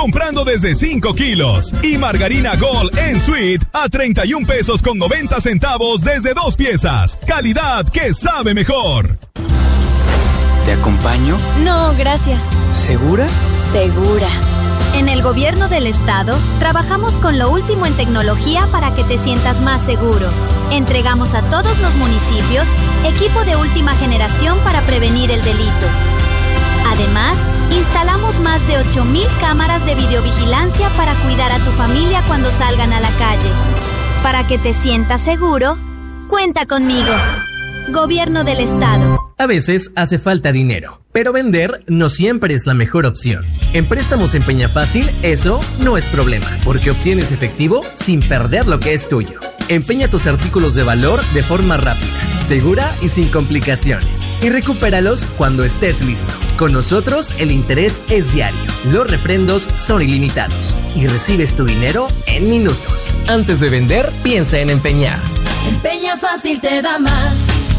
comprando desde 5 kilos. Y margarina Gold en Sweet a 31 pesos con 90 centavos desde 2 piezas. Calidad que sabe mejor. ¿Te acompaño? No, gracias. ¿Segura? Segura. En el gobierno del estado, trabajamos con lo último en tecnología para que te sientas más seguro. Entregamos a todos los municipios equipo de última generación para prevenir el delito. Además, instalamos más de 8,000 cámaras de videovigilancia para cuidar a tu familia cuando salgan a la calle. Para que te sientas seguro, cuenta conmigo. Gobierno del Estado. A veces hace falta dinero, pero vender no siempre es la mejor opción. En Préstamos en Peñafácil, eso no es problema, porque obtienes efectivo sin perder lo que es tuyo. Empeña tus artículos de valor de forma rápida, segura y sin complicaciones. Y recupéralos cuando estés listo. Con nosotros, el interés es diario. Los refrendos son ilimitados. Y recibes tu dinero en minutos. Antes de vender, piensa en empeñar. Empeña Fácil te da más.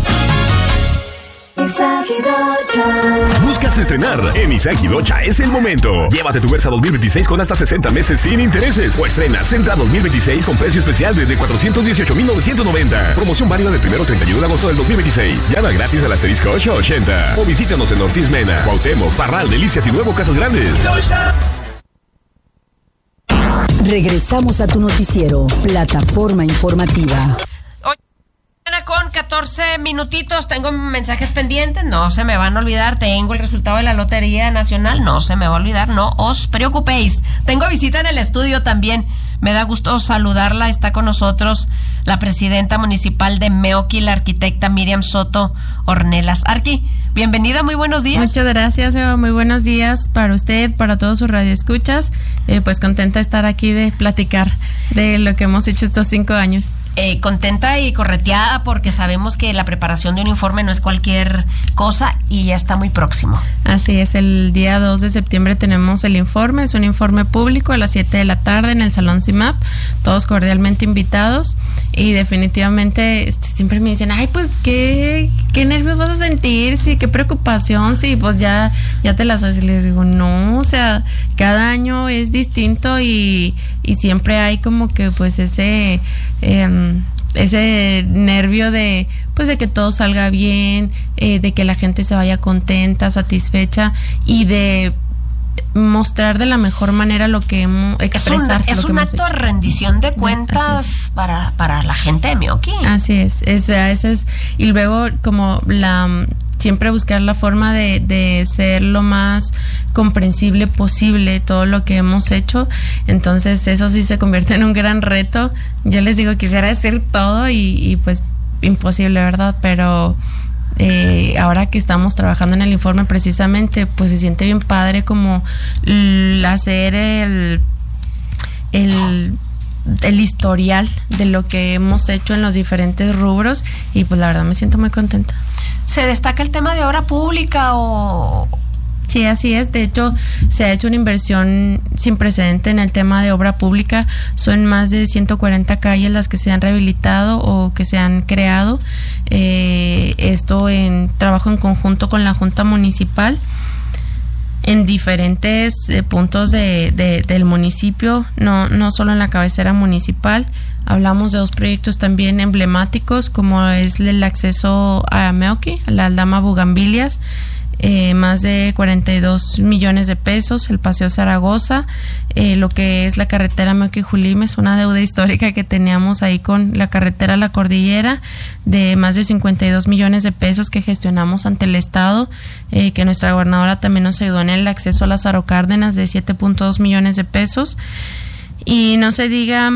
¿Buscas estrenar? En Isaac y Docha es el momento. Llévate tu Versa 2026 con hasta 60 meses sin intereses. O estrena Sentra 2026 con precio especial desde 418,990. Promoción válida del 1 al 31 de agosto del 2026. Llama gratis al asterisco 880. O visítanos en Ortiz Mena, Cuauhtémoc, Parral, Delicias y Nuevo Casas Grandes. Regresamos a tu noticiero, Plataforma Informativa. Con 14 minutitos, tengo mensajes pendientes, no se me van a olvidar, tengo el resultado de la Lotería Nacional, no se me va a olvidar, no os preocupéis. Tengo visita en el estudio también, me da gusto saludarla, está con nosotros la presidenta municipal de Meoqui, la arquitecta Miriam Soto Ornelas. Arqui, bienvenida, muy buenos días. Muchas gracias, Eva, muy buenos días para usted, para todos sus radioescuchas, pues contenta de estar aquí, de platicar de lo que hemos hecho estos 5 años. Contenta y correteada porque sabemos que la preparación de un informe no es cualquier cosa y ya está muy próximo. Así es, el día 2 de septiembre tenemos el informe, es un informe público a las 7 de la tarde en el Salón CIMAP, todos cordialmente invitados y definitivamente siempre me dicen, ay, pues qué nervios vas a sentir, sí, qué preocupación, sí, pues ya te las haces. Y les digo, no, o sea, cada año es distinto y siempre hay como que pues ese nervio de que todo salga bien, de que la gente se vaya contenta, satisfecha y de mostrar de la mejor manera lo que hemos expresar. Es un acto de rendición de cuentas para la gente de Meoqui. Así es, ese es, y luego como siempre buscar la forma de ser lo más comprensible posible todo lo que hemos hecho. Entonces eso sí se convierte en un gran reto. Yo les digo, quisiera decir todo y pues imposible, ¿verdad? Pero ahora que estamos trabajando en el informe precisamente, pues se siente bien padre como hacer el historial de lo que hemos hecho en los diferentes rubros y pues la verdad me siento muy contenta. ¿Se destaca el tema de obra pública o...? Sí, así es. De hecho, se ha hecho una inversión sin precedente en el tema de obra pública. Son más de 140 calles las que se han rehabilitado o que se han creado. Esto en trabajo en conjunto con la Junta Municipal en diferentes puntos del municipio, no solo en la cabecera municipal. Hablamos de 2 proyectos también emblemáticos, como es el acceso a Meoqui, a la Aldama Bugambilias, más de 42 millones de pesos, el Paseo Zaragoza, lo que es la carretera Meoqui-Julimes, una deuda histórica que teníamos ahí con la carretera La Cordillera, de más de 52 millones de pesos que gestionamos ante el Estado, que nuestra gobernadora también nos ayudó en el acceso a Lázaro Cárdenas de 7.2 millones de pesos. Y no se diga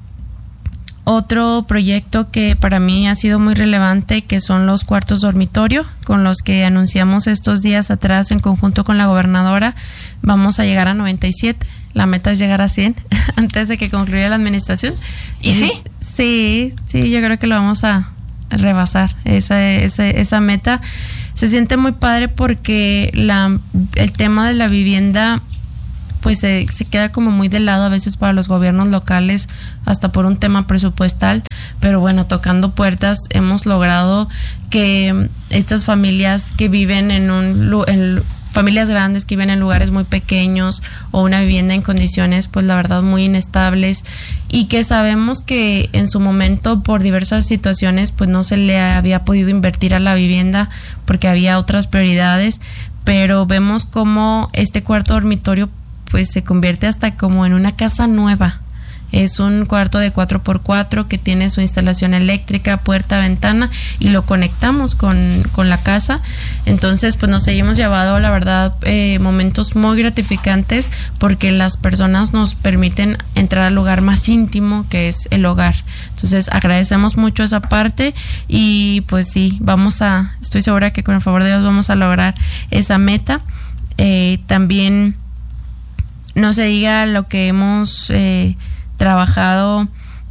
otro proyecto que para mí ha sido muy relevante, que son los cuartos dormitorio, con los que anunciamos estos días atrás en conjunto con la gobernadora. Vamos a llegar a 97. La meta es llegar a 100 antes de que concluya la administración. ¿Y sí? Sí, yo creo que lo vamos a rebasar, esa meta. Se siente muy padre porque el tema de la vivienda pues se queda como muy de lado a veces para los gobiernos locales, hasta por un tema presupuestal, pero bueno, tocando puertas hemos logrado que estas familias que viven en familias grandes que viven en lugares muy pequeños o una vivienda en condiciones pues la verdad muy inestables, y que sabemos que en su momento por diversas situaciones pues no se le había podido invertir a la vivienda porque había otras prioridades, pero vemos cómo este cuarto dormitorio pues se convierte hasta como en una casa nueva. Es un cuarto de 4x4 que tiene su instalación eléctrica, puerta, ventana, y lo conectamos con la casa. Entonces, pues nos seguimos llevando, la verdad, momentos muy gratificantes porque las personas nos permiten entrar al lugar más íntimo que es el hogar. Entonces, agradecemos mucho esa parte y pues sí, estoy segura que con el favor de Dios vamos a lograr esa meta. También no se diga lo que hemos trabajado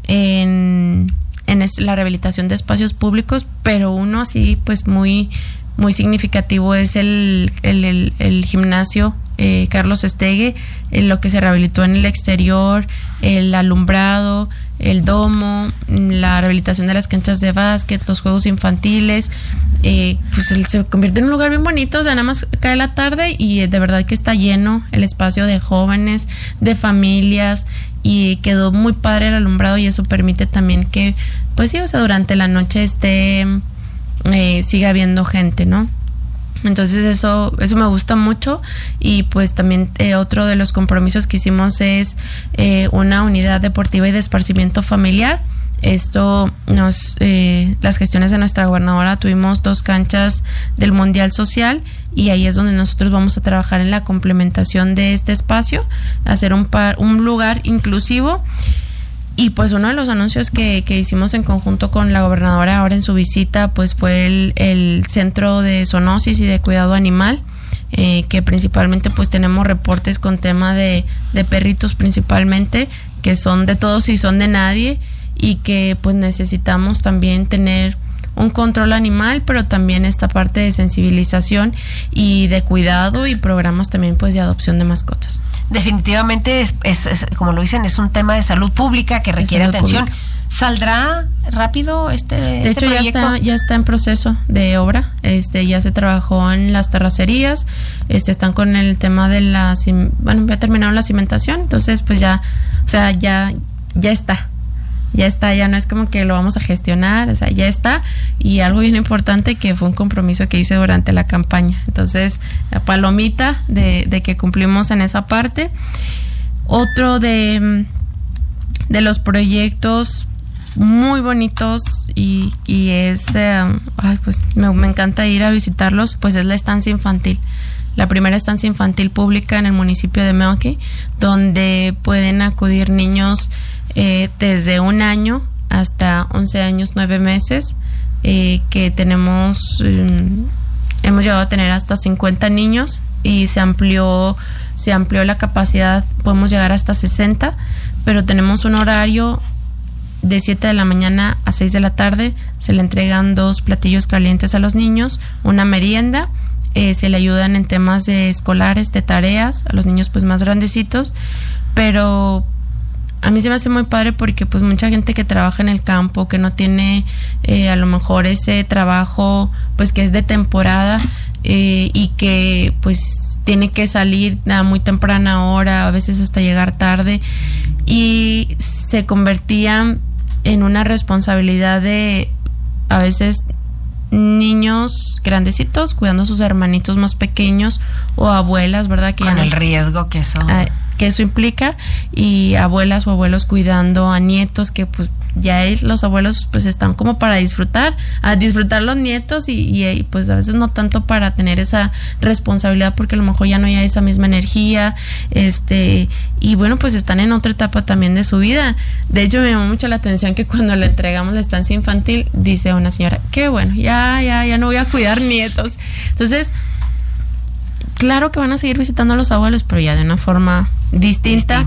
en la rehabilitación de espacios públicos, pero uno así pues muy muy significativo es el gimnasio Carlos Estegue, lo que se rehabilitó en el exterior, el alumbrado, el domo, la rehabilitación de las canchas de básquet, los juegos infantiles, pues se convierte en un lugar bien bonito. O sea, nada más cae la tarde y de verdad que está lleno el espacio de jóvenes, de familias, y quedó muy padre el alumbrado, y eso permite también que, pues sí, o sea, durante la noche siga habiendo gente, ¿no? Entonces eso me gusta mucho. Y pues también otro de los compromisos que hicimos es una unidad deportiva y de esparcimiento familiar. Esto las gestiones de nuestra gobernadora, tuvimos 2 canchas del Mundial Social, y ahí es donde nosotros vamos a trabajar en la complementación de este espacio, hacer un lugar inclusivo. Y pues uno de los anuncios que hicimos en conjunto con la gobernadora ahora en su visita pues fue el centro de zoonosis y de cuidado animal, que principalmente pues tenemos reportes con tema de perritos principalmente, que son de todos y son de nadie, y que pues necesitamos también tener un control animal, pero también esta parte de sensibilización y de cuidado, y programas también pues de adopción de mascotas. Definitivamente es como lo dicen, es un tema de salud pública que requiere atención. Pública. ¿Saldrá rápido de hecho proyecto? ya está en proceso de obra. Ya se trabajó en las terracerías, están con el tema de ya terminaron la cimentación, entonces pues ya está. Ya no es como que lo vamos a gestionar, o sea, ya está. Y algo bien importante que fue un compromiso que hice durante la campaña. Entonces, la palomita de que cumplimos en esa parte. Otro de los proyectos muy bonitos y es, pues me encanta ir a visitarlos, pues es la estancia infantil. La primera estancia infantil pública en el municipio de Meoqui, donde pueden acudir niños desde 1 año hasta 11 años, 9 meses, que hemos llegado a tener hasta 50 niños, y se amplió la capacidad, podemos llegar hasta 60, pero tenemos un horario de 7 de la mañana a 6 de la tarde, se le entregan 2 platillos calientes a los niños, una merienda, se le ayudan en temas de escolares, de tareas, a los niños pues más grandecitos, pero a mí se me hace muy padre porque pues mucha gente que trabaja en el campo, que no tiene a lo mejor ese trabajo pues que es de temporada, y que pues tiene que salir a muy temprana hora, a veces hasta llegar tarde, y se convertía en una responsabilidad de a veces niños grandecitos cuidando a sus hermanitos más pequeños, o abuelas, ¿verdad? Que con el riesgo que eso implica, y abuelas o abuelos cuidando a nietos, que pues ya los abuelos pues están como para disfrutar los nietos, y pues a veces no tanto para tener esa responsabilidad, porque a lo mejor ya no hay esa misma energía, y bueno, pues están en otra etapa también de su vida. De hecho, me llamó mucho la atención que cuando le entregamos la estancia infantil, dice una señora, qué bueno, ya no voy a cuidar nietos. Entonces, claro que van a seguir visitando a los abuelos, pero ya de una forma distinta.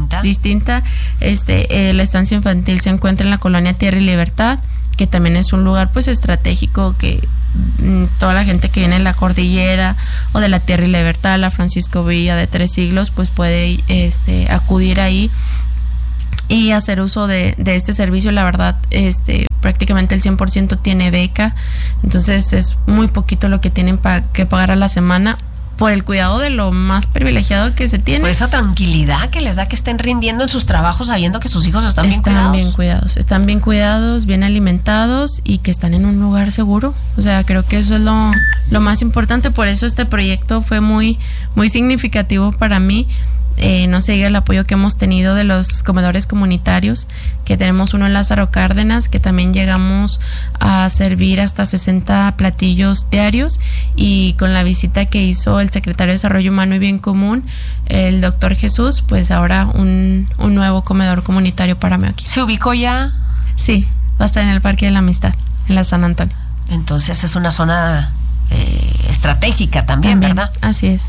La estancia infantil se encuentra en la colonia Tierra y Libertad, que también es un lugar pues estratégico, que toda la gente que viene de la cordillera o de la Tierra y Libertad, la Francisco Villa de 3 Siglos, pues puede acudir ahí y hacer uso de este servicio. La verdad, prácticamente el 100% tiene beca, entonces es muy poquito lo que tienen que pagar a la semana. por el cuidado de lo más privilegiado que se tiene. Por esa tranquilidad que les da que estén rindiendo en sus trabajos sabiendo que sus hijos están bien cuidados. Están bien cuidados, bien alimentados y que están en un lugar seguro. O sea, creo que eso es lo más importante. Por eso este proyecto fue muy, muy significativo para mí. No se diga el apoyo que hemos tenido de los comedores comunitarios, que tenemos uno en Lázaro Cárdenas, que también llegamos a servir hasta 60 platillos diarios, y con la visita que hizo el secretario de Desarrollo Humano y Bien Común, el doctor Jesús, pues ahora un nuevo comedor comunitario para Meoqui. ¿Se ubicó ya? Sí, va a estar en el Parque de la Amistad, en la San Antonio. Entonces es una zona estratégica también, ¿verdad? Así es.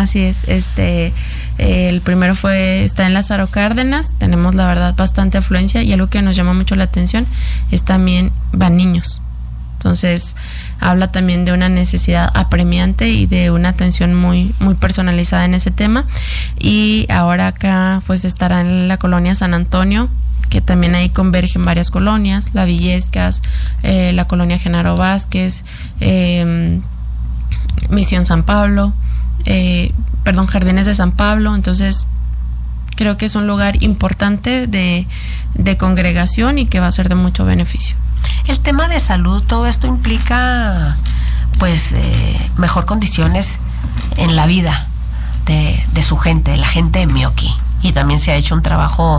El primero está en Lázaro Cárdenas. Tenemos, la verdad, bastante afluencia, y algo que nos llama mucho la atención es también van niños. Entonces habla también de una necesidad apremiante y de una atención muy, muy personalizada en ese tema. Y ahora acá pues estará en la colonia San Antonio, que también ahí convergen varias colonias: La Villescas, la colonia Genaro Vázquez, Misión San Pablo, Jardines de San Pablo. Entonces creo que es un lugar importante de congregación y que va a ser de mucho beneficio. El tema de salud, todo esto implica pues mejor condiciones en la vida de su gente, de la gente de Meoqui, y también se ha hecho un trabajo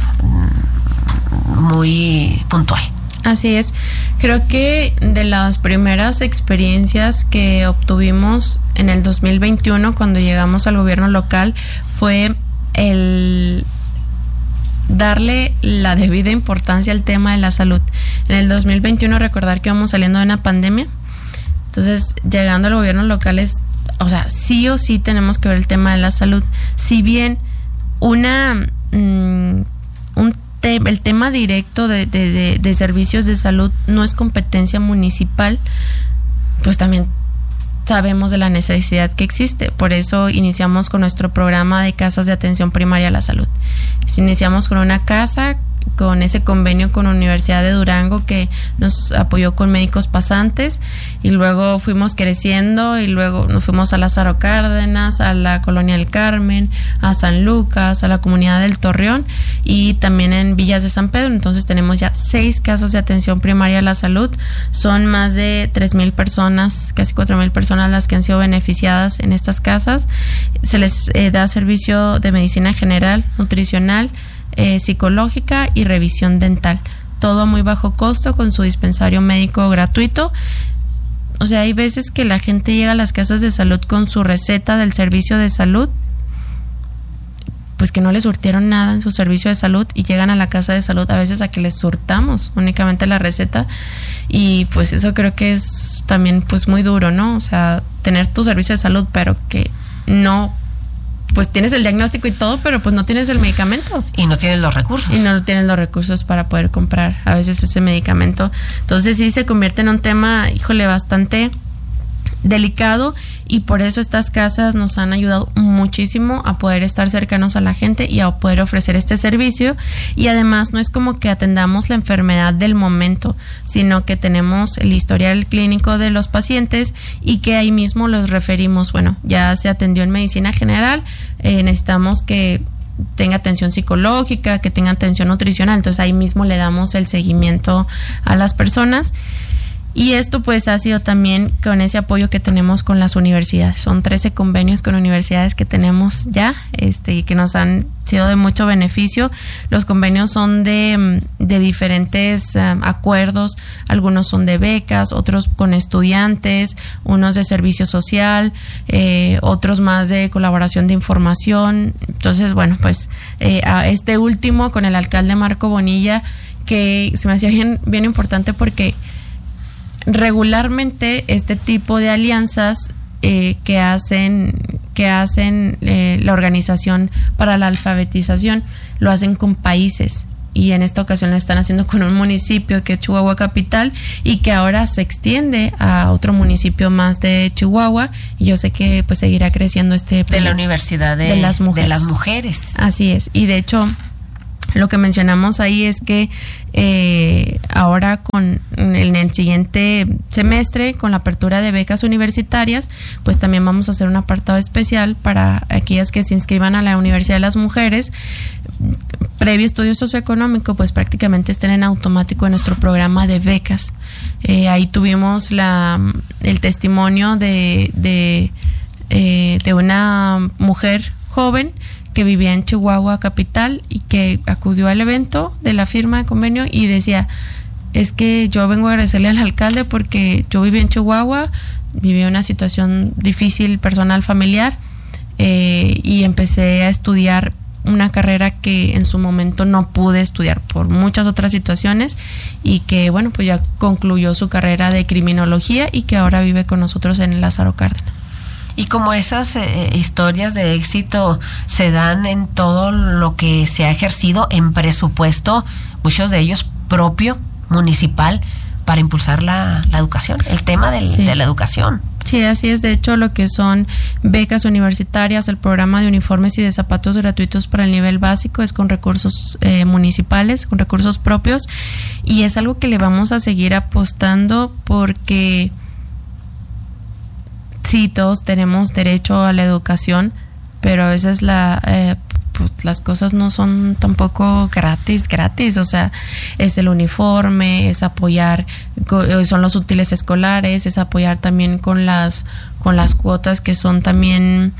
muy puntual. Así es. Creo que de las primeras experiencias que obtuvimos en el 2021, cuando llegamos al gobierno local, fue el darle la debida importancia al tema de la salud. En el 2021, recordar que íbamos saliendo de una pandemia. Entonces, llegando al gobierno local sí o sí tenemos que ver el tema de la salud. Si bien el tema directo de servicios de salud no es competencia municipal, pues también sabemos de la necesidad que existe. Por eso iniciamos con nuestro programa de casas de atención primaria a la salud. Iniciamos con una casa, con ese convenio con la Universidad de Durango, que nos apoyó con médicos pasantes, y luego fuimos creciendo, y luego nos fuimos a Lázaro Cárdenas, a la Colonia del Carmen, a San Lucas, a la comunidad del Torreón, y también en Villas de San Pedro. Entonces tenemos ya 6 casas de atención primaria a la salud. Son más de 3,000 personas, casi 4,000 personas las que han sido beneficiadas en estas casas. Se les da servicio de medicina general, nutricional, psicológica y revisión dental, todo a muy bajo costo, con su dispensario médico gratuito. O sea, hay veces que la gente llega a las casas de salud con su receta del servicio de salud, pues que no les surtieron nada en su servicio de salud, y llegan a la casa de salud a veces a que les surtamos únicamente la receta, y pues eso creo que es también pues muy duro, ¿no? O sea, tener tu servicio de salud, pero que no, pues tienes el diagnóstico y todo, pero pues no tienes el medicamento. Y no tienes los recursos. Y no tienes los recursos para poder comprar a veces ese medicamento. Entonces sí se convierte en un tema, bastante delicado, y por eso estas casas nos han ayudado muchísimo a poder estar cercanos a la gente y a poder ofrecer este servicio. Y además no es como que atendamos la enfermedad del momento, sino que tenemos el historial clínico de los pacientes, y que ahí mismo los referimos. Bueno, ya se atendió en medicina general, necesitamos que tenga atención psicológica, que tenga atención nutricional. Entonces ahí mismo le damos el seguimiento a las personas. Y esto pues ha sido también con ese apoyo que tenemos con las universidades. Son 13 convenios con universidades que tenemos ya, y que nos han sido de mucho beneficio. Los convenios son de diferentes acuerdos. Algunos son de becas, otros con estudiantes, unos de servicio social, otros más de colaboración de información. Entonces, bueno, pues a este último con el alcalde Marco Bonilla, que se me hacía bien importante, porque regularmente este tipo de alianzas que hacen la Organización para la Alfabetización lo hacen con países, y en esta ocasión lo están haciendo con un municipio que es Chihuahua Capital, y que ahora se extiende a otro municipio más de Chihuahua, y yo sé que pues seguirá creciendo este proyecto. De la Universidad de las Mujeres. Así es, y de hecho Lo que mencionamos ahí es que ahora en el siguiente semestre, con la apertura de becas universitarias, pues también vamos a hacer un apartado especial para aquellas que se inscriban a la Universidad de las Mujeres. Previo estudio socioeconómico, pues prácticamente estén en automático en nuestro programa de becas. Ahí tuvimos el testimonio de una mujer joven que vivía en Chihuahua capital y que acudió al evento de la firma de convenio y decía, es que yo vengo a agradecerle al alcalde porque yo viví en Chihuahua, viví una situación difícil personal familiar y empecé a estudiar una carrera que en su momento no pude estudiar por muchas otras situaciones y que bueno, pues ya concluyó su carrera de criminología y que ahora vive con nosotros en el Lázaro Cárdenas. Y como esas historias de éxito se dan en todo lo que se ha ejercido en presupuesto, muchos de ellos propio, municipal, para impulsar la educación, el tema de la educación. Sí, así es. De hecho, lo que son becas universitarias, el programa de uniformes y de zapatos gratuitos para el nivel básico es con recursos municipales, con recursos propios, y es algo que le vamos a seguir apostando porque sí, todos tenemos derecho a la educación, pero a veces pues las cosas no son tampoco gratis, o sea, es el uniforme, es apoyar, son los útiles escolares, es apoyar también con las cuotas que son también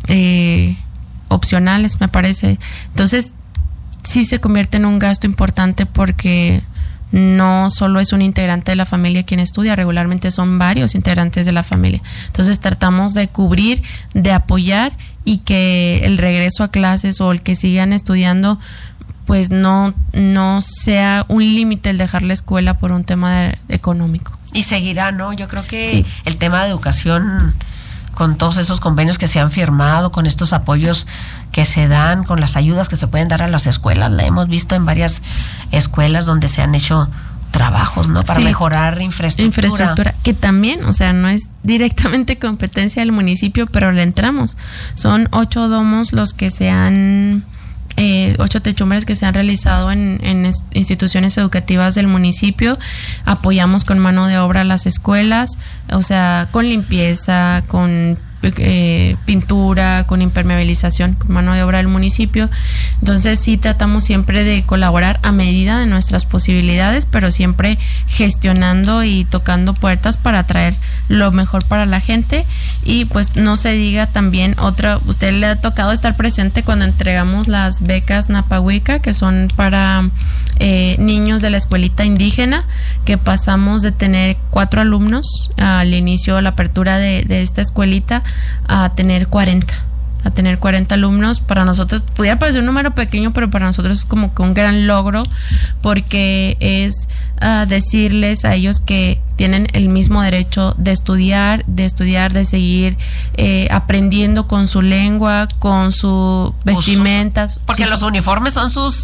opcionales, me parece. Entonces, sí se convierte en un gasto importante porque no solo es un integrante de la familia quien estudia, regularmente son varios integrantes de la familia. Entonces tratamos de cubrir, de apoyar y que el regreso a clases o el que sigan estudiando pues no sea un límite el dejar la escuela por un tema económico. Y seguirá, ¿no? Yo creo que sí. El tema de educación, con todos esos convenios que se han firmado, con estos apoyos que se dan, con las ayudas que se pueden dar a las escuelas, la hemos visto en varias escuelas donde se han hecho trabajos, ¿no? Para mejorar infraestructura. Que también, o sea, no es directamente competencia del municipio, pero le entramos. Son 8 domos los que se han 8 techumbres que se han realizado en instituciones educativas del municipio. Apoyamos con mano de obra a las escuelas, o sea, con limpieza, con pintura, con impermeabilización, con mano de obra del municipio. Entonces sí tratamos siempre de colaborar a medida de nuestras posibilidades, pero siempre gestionando y tocando puertas para traer lo mejor para la gente. Y pues no se diga también usted le ha tocado estar presente cuando entregamos las becas Napahuica, que son para niños de la escuelita indígena, que pasamos de tener 4 alumnos al inicio de la apertura de esta escuelita a tener 40 alumnos. Para nosotros pudiera parecer un número pequeño, pero para nosotros es como que un gran logro, porque es decirles a ellos que tienen el mismo derecho de estudiar, de seguir aprendiendo con su lengua, con su vestimentas. Porque los uniformes son su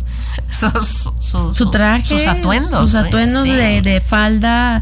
traje, sus atuendos. Sus atuendos sí. de falda,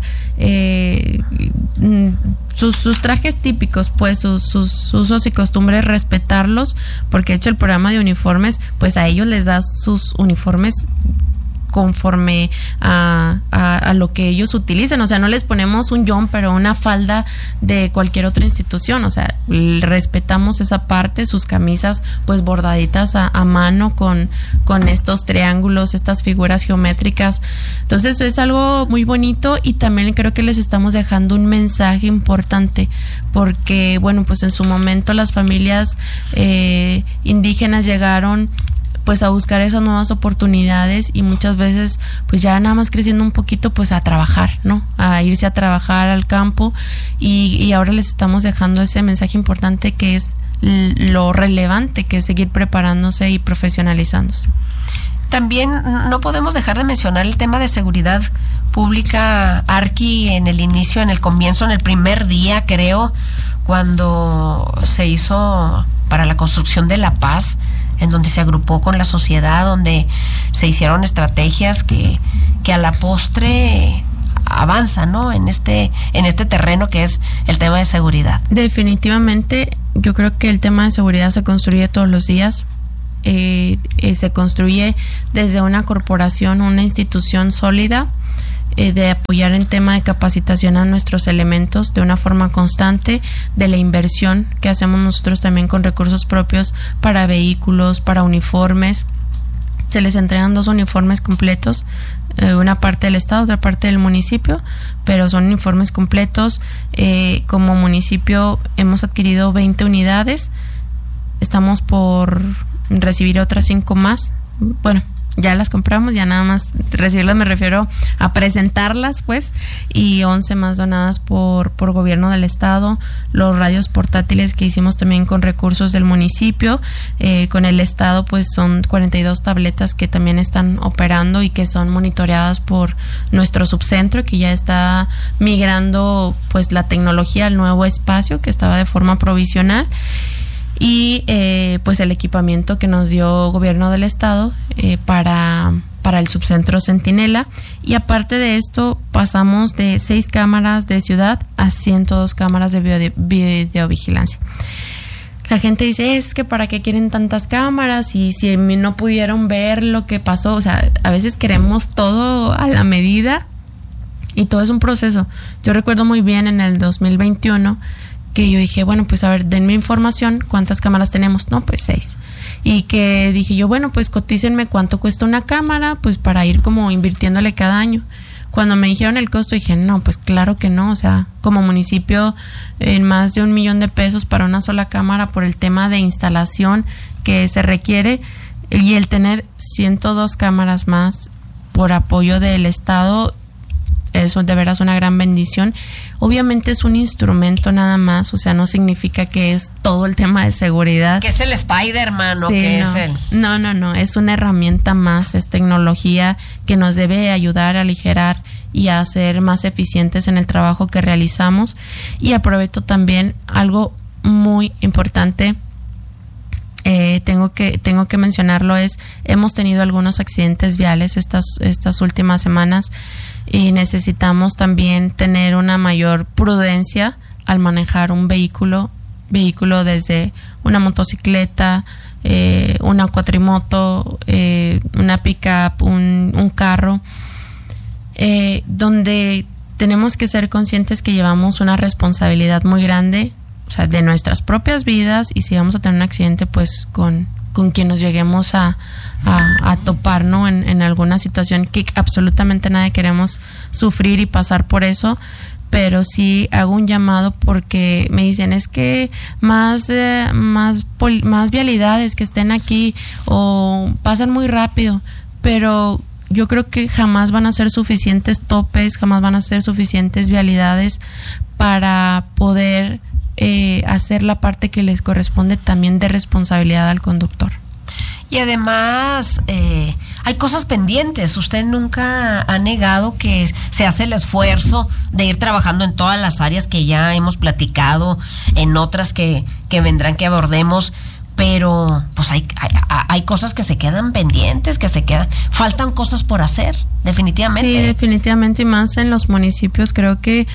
sus trajes típicos, pues sus usos y costumbres, respetarlos, porque de hecho el programa de uniformes, pues a ellos les da sus uniformes conforme a lo que ellos utilizan. O sea, no les ponemos un jumper o una falda de cualquier otra institución. O sea, respetamos esa parte, sus camisas pues bordaditas a mano con estos triángulos, estas figuras geométricas. Entonces es algo muy bonito, y también creo que les estamos dejando un mensaje importante, porque bueno, pues en su momento las familias indígenas llegaron pues a buscar esas nuevas oportunidades, y muchas veces pues ya nada más creciendo un poquito pues a trabajar, ¿no? A irse a trabajar al campo, y ahora les estamos dejando ese mensaje importante, que es lo relevante que es seguir preparándose y profesionalizándose. También no podemos dejar de mencionar el tema de seguridad pública. Arqui, en el inicio, en el comienzo, en el primer día, creo, cuando se hizo para la construcción de la paz, en donde se agrupó con la sociedad, donde se hicieron estrategias que a la postre avanzan, ¿no? En este terreno que es el tema de seguridad. Definitivamente, yo creo que el tema de seguridad se construye todos los días. se construye desde una corporación, una institución sólida, de apoyar en tema de capacitación a nuestros elementos de una forma constante, de la inversión que hacemos nosotros también con recursos propios para vehículos, para uniformes. Se les entregan 2 uniformes completos, una parte del estado, otra parte del municipio, pero son uniformes completos. Como municipio hemos adquirido 20 unidades, estamos por recibir otras 5 más. Bueno, ya las compramos, ya nada más recibirlas me refiero a presentarlas, pues, y 11 más donadas por gobierno del estado. Los radios portátiles que hicimos también con recursos del municipio, con el estado, pues son 42 tabletas que también están operando y que son monitoreadas por nuestro subcentro, que ya está migrando pues la tecnología al nuevo espacio que estaba de forma provisional. Y pues el equipamiento que nos dio gobierno del estado para el subcentro Centinela. Y aparte de esto, pasamos de 6 cámaras de ciudad a 102 cámaras de videovigilancia. La gente dice, es que ¿para qué quieren tantas cámaras? Y si no pudieron ver lo que pasó, o sea, a veces queremos todo a la medida y todo es un proceso. Yo recuerdo muy bien en el 2021 que yo dije, bueno, pues a ver, denme información, ¿cuántas cámaras tenemos? No, pues 6. Y que dije yo, bueno, pues cotícenme cuánto cuesta una cámara, pues para ir como invirtiéndole cada año. Cuando me dijeron el costo, dije, no, pues claro que no, o sea, como municipio, en más de $1 millón para una sola cámara por el tema de instalación que se requiere, y el tener 102 cámaras más por apoyo del estado, eso de veras una gran bendición. Obviamente es un instrumento nada más, o sea, no significa que es todo el tema de seguridad. Que es el Spider-Man o sí, que no, es el... No, es una herramienta más, es tecnología que nos debe ayudar a aligerar y a ser más eficientes en el trabajo que realizamos. Y aprovecho también algo muy importante, tengo que mencionarlo, hemos tenido algunos accidentes viales estas últimas semanas y necesitamos también tener una mayor prudencia al manejar un vehículo desde una motocicleta, una cuatrimoto, una pickup, un carro, donde tenemos que ser conscientes que llevamos una responsabilidad muy grande, o sea, de nuestras propias vidas, y si vamos a tener un accidente, pues con quien nos lleguemos a topar, ¿no? En alguna situación que absolutamente nadie queremos sufrir y pasar por eso, pero sí hago un llamado porque me dicen, es que más vialidades que estén aquí o pasan muy rápido, pero yo creo que jamás van a ser suficientes topes, jamás van a ser suficientes vialidades para poder hacer la parte que les corresponde también de responsabilidad al conductor. Y además hay cosas pendientes. Usted nunca ha negado que se hace el esfuerzo de ir trabajando en todas las áreas que ya hemos platicado, en otras que vendrán que abordemos, pero pues hay cosas que se quedan pendientes, faltan cosas por hacer, definitivamente. Sí, definitivamente, y más en los municipios. Creo que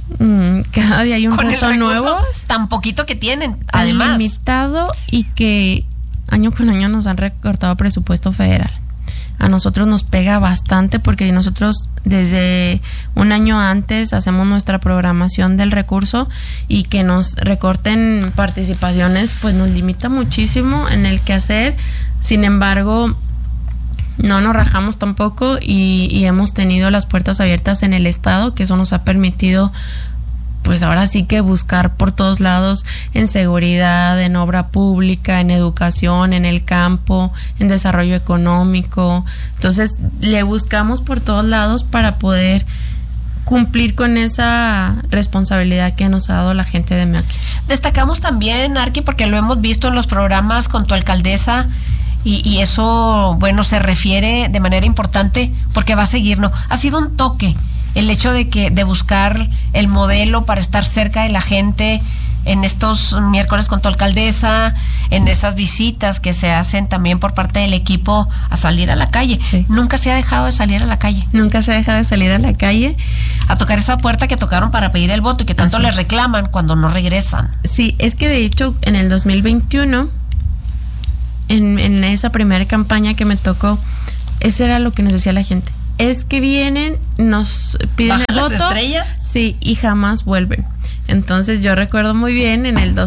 cada día hay un reto nuevo, tan poquito que tienen, además limitado, y que año con año nos han recortado presupuesto federal. A nosotros nos pega bastante porque nosotros desde un año antes hacemos nuestra programación del recurso, y que nos recorten participaciones pues nos limita muchísimo en el quehacer. Sin embargo, no nos rajamos tampoco y hemos tenido las puertas abiertas en el estado, que eso nos ha permitido pues ahora sí que buscar por todos lados, en seguridad, en obra pública, en educación, en el campo, en desarrollo económico. Entonces le buscamos por todos lados para poder cumplir con esa responsabilidad que nos ha dado la gente de Meoqui. Destacamos también, Arqui, porque lo hemos visto en los programas con tu alcaldesa, y eso, bueno, se refiere de manera importante porque va a seguir, ¿no? Ha sido un toque el hecho de buscar el modelo para estar cerca de la gente en estos miércoles con tu alcaldesa, en esas visitas que se hacen también por parte del equipo a salir a la calle. Sí. Nunca se ha dejado de salir a la calle. Nunca se ha dejado de salir a la calle. A tocar esa puerta que tocaron para pedir el voto y que tanto les reclaman cuando no regresan. Sí, es que de hecho en el 2021 en esa primera campaña que me tocó, eso era lo que nos decía la gente. Es que vienen, nos piden el voto. ¿Bajan las estrellas? Sí, y jamás vuelven. Entonces yo recuerdo muy bien en el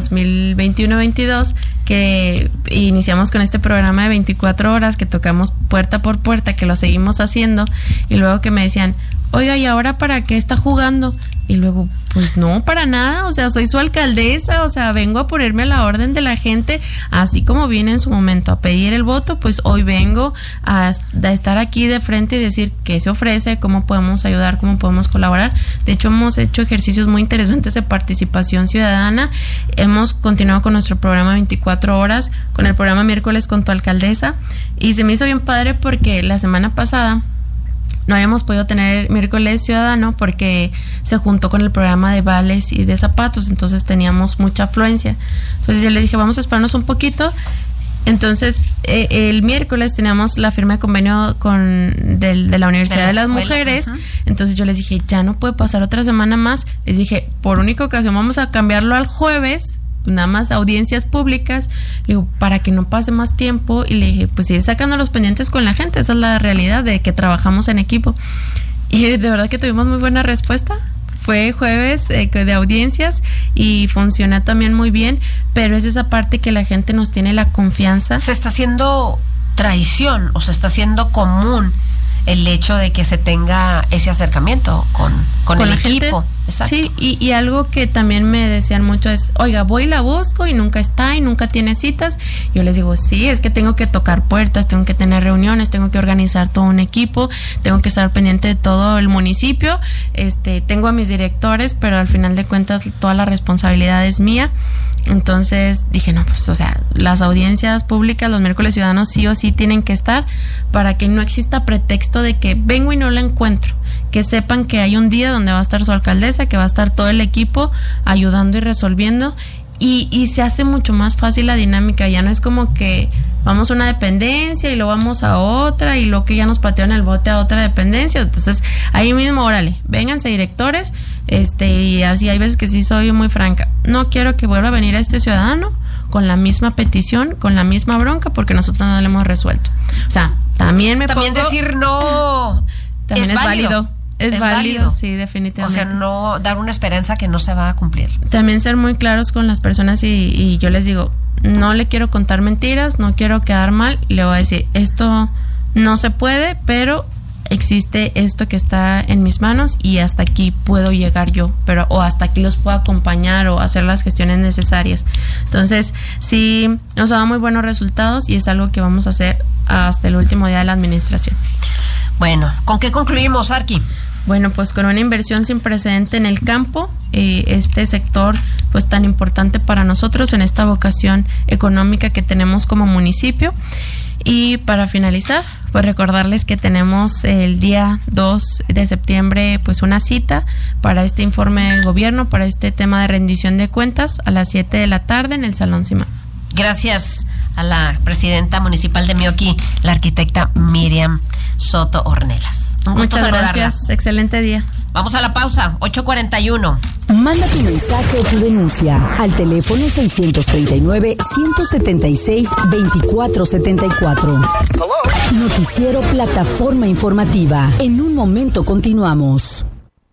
2021-22 que iniciamos con este programa de 24 horas, que tocamos puerta por puerta, que lo seguimos haciendo, y luego que me decían, oiga, ¿y ahora para qué está jugando? Y luego, pues no, para nada, o sea, soy su alcaldesa, o sea, vengo a ponerme a la orden de la gente, así como vine en su momento a pedir el voto, pues hoy vengo a estar aquí de frente y decir qué se ofrece, cómo podemos ayudar, cómo podemos colaborar. De hecho, hemos hecho ejercicios muy interesantes de participación ciudadana, hemos continuado con nuestro programa 24 horas, con el programa Miércoles con tu alcaldesa, y se me hizo bien padre porque la semana pasada no habíamos podido tener Miércoles Ciudadano porque se juntó con el programa de vales y de zapatos, entonces teníamos mucha afluencia. Entonces yo le dije, vamos a esperarnos un poquito. Entonces el miércoles teníamos la firma de convenio de la Universidad de las Mujeres. Uh-huh. Entonces yo les dije, ya no puede pasar otra semana más. Les dije, por única ocasión vamos a cambiarlo al jueves, nada más audiencias públicas, le digo, para que no pase más tiempo, y le dije, pues ir sacando los pendientes con la gente, esa es la realidad de que trabajamos en equipo. Y de verdad que tuvimos muy buena respuesta. Fue jueves de audiencias y funcionó también muy bien, pero es esa parte que la gente nos tiene la confianza. Se está haciendo tradición o se está haciendo común el hecho de que se tenga ese acercamiento con el equipo. Exacto. Sí, y algo que también me decían mucho es, oiga, voy y la busco y nunca está y nunca tiene citas. Yo les digo, sí, es que tengo que tocar puertas, tengo que tener reuniones, tengo que organizar todo un equipo, tengo que estar pendiente de todo el municipio, tengo a mis directores, pero al final de cuentas toda la responsabilidad es mía. Entonces dije, no, pues, o sea, las audiencias públicas, los miércoles ciudadanos sí o sí tienen que estar para que no exista pretexto de que vengo y no la encuentro. Que sepan que hay un día donde va a estar su alcaldesa, que va a estar todo el equipo ayudando y resolviendo, y se hace mucho más fácil la dinámica. Ya no es como que vamos a una dependencia y lo vamos a otra y lo que ya nos patearon el bote a otra dependencia. Entonces ahí mismo, órale, vénganse directores, y así hay veces que sí soy muy franca, no quiero que vuelva a venir este ciudadano con la misma petición, con la misma bronca, porque nosotros no la hemos resuelto. O sea, también decir no también es válido. Es válido, sí, definitivamente. O sea, no dar una esperanza que no se va a cumplir. También ser muy claros con las personas y yo les digo, no le quiero contar mentiras, no quiero quedar mal, le voy a decir, esto no se puede, pero existe esto que está en mis manos y hasta aquí puedo llegar yo, o hasta aquí los puedo acompañar o hacer las gestiones necesarias. Entonces, sí, nos ha dado muy buenos resultados y es algo que vamos a hacer hasta el último día de la administración. Bueno, ¿con qué concluimos, Arqui? Bueno, pues con una inversión sin precedente en el campo, este sector pues tan importante para nosotros en esta vocación económica que tenemos como municipio. Y para finalizar, pues recordarles que tenemos el día 2 de septiembre pues una cita para este informe de gobierno, para este tema de rendición de cuentas a las 7 de la tarde en el Salón Simán. Gracias a la presidenta municipal de Mioqui, la arquitecta Miriam Soto Ornelas. Muchas gracias, excelente día. Vamos a la pausa, 8:41. Manda tu mensaje o tu denuncia al teléfono 639-176-2474. Noticiero Plataforma Informativa. En un momento continuamos.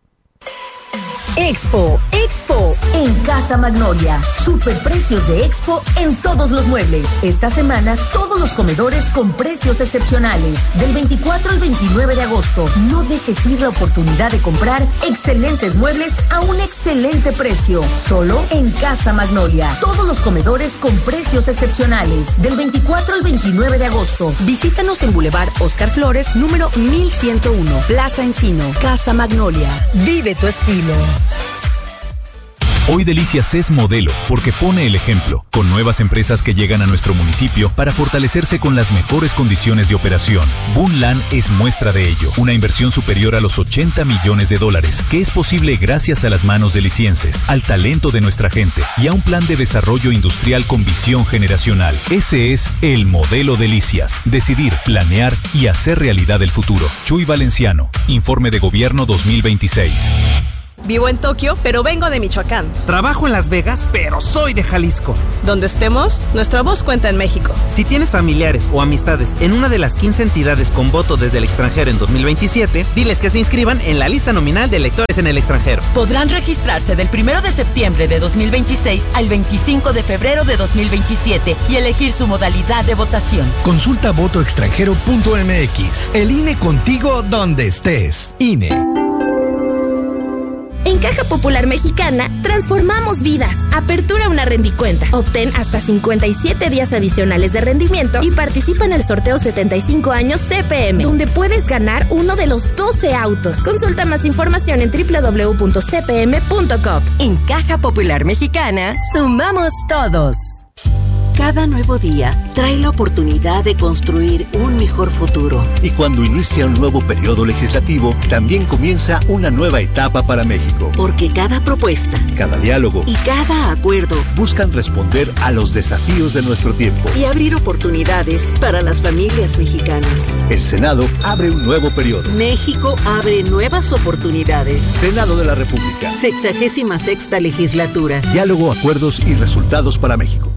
Expo en Casa Magnolia. Superprecios de Expo en todos los muebles. Esta semana, todos los comedores con precios excepcionales. Del 24 al 29 de agosto. No dejes ir la oportunidad de comprar excelentes muebles a un excelente precio. Solo en Casa Magnolia. Todos los comedores con precios excepcionales. Del 24 al 29 de agosto. Visítanos en Boulevard Oscar Flores, número 1101. Plaza Encino. Casa Magnolia. Vive tu estilo. Hoy Delicias es modelo porque pone el ejemplo, con nuevas empresas que llegan a nuestro municipio para fortalecerse con las mejores condiciones de operación. Bunlan es muestra de ello, una inversión superior a los $80 millones, que es posible gracias a las manos de licienses, al talento de nuestra gente y a un plan de desarrollo industrial con visión generacional. Ese es el modelo Delicias, decidir, planear y hacer realidad el futuro. Chuy Valenciano, Informe de Gobierno 2026. Vivo en Tokio, pero vengo de Michoacán. Trabajo en Las Vegas, pero soy de Jalisco. Donde estemos, nuestra voz cuenta en México. Si tienes familiares o amistades en una de las 15 entidades con voto desde el extranjero en 2027, diles que se inscriban en la lista nominal de electores en el extranjero. Podrán registrarse del 1 de septiembre de 2026 al 25 de febrero de 2027 y elegir su modalidad de votación. Consulta votoextranjero.mx. El INE contigo donde estés. INE. En Caja Popular Mexicana, transformamos vidas. Apertura una rendicuenta. Obtén hasta 57 días adicionales de rendimiento y participa en el sorteo 75 años CPM, donde puedes ganar uno de los 12 autos. Consulta más información en www.cpm.com. En Caja Popular Mexicana, sumamos todos. Cada nuevo día trae la oportunidad de construir un mejor futuro. Y cuando inicia un nuevo periodo legislativo, también comienza una nueva etapa para México. Porque cada propuesta, cada diálogo y cada acuerdo buscan responder a los desafíos de nuestro tiempo y abrir oportunidades para las familias mexicanas. El Senado abre un nuevo periodo. México abre nuevas oportunidades. Senado de la República. 66ª legislatura. Diálogo, acuerdos y resultados para México.